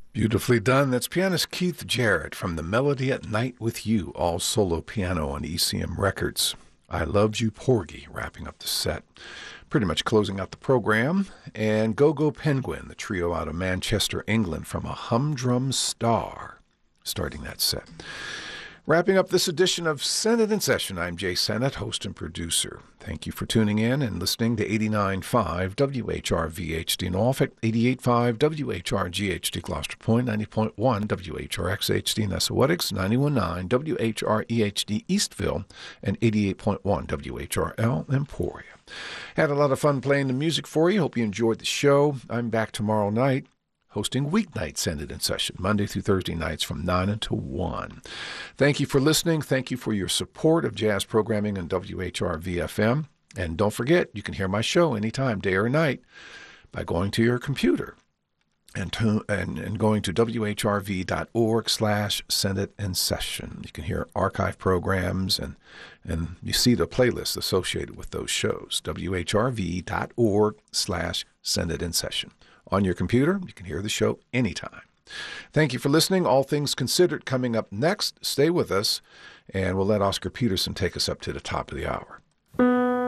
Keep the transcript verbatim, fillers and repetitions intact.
Beautifully done. That's pianist Keith Jarrett from The Melody at Night with You, all solo piano on E C M Records. I Loved You, Porgy, wrapping up the set. Pretty much closing out the program. And Go Go Penguin, the trio out of Manchester, England, from A Humdrum Star, starting that set. Wrapping up this edition of Senate in Session, I'm Jay Sennett, host and producer. Thank you for tuning in and listening to eighty-nine point five W H R V H D Norfolk, eighty-eight point five W H R G H D Gloucester Point, ninety point one W H R X H D Nessawetics, ninety-one point nine W H R E H D Eastville, and eighty-eight point one W H R L Emporia. Had a lot of fun playing the music for you. Hope you enjoyed the show. I'm back tomorrow night, hosting Weeknight Senate in Session, Monday through Thursday nights from nine until one. Thank you for listening. Thank you for your support of jazz programming on W H R V F M. And don't forget, you can hear my show anytime, day or night, by going to your computer and to, and, and going to W H R V dot org slash Senate in Session. You can hear archive programs, and, and you see the playlists associated with those shows, W H R V dot org slash Senate in Session. On your computer, you can hear the show anytime. Thank you for listening. All Things Considered coming up next. Stay with us, and we'll let Oscar Peterson take us up to the top of the hour.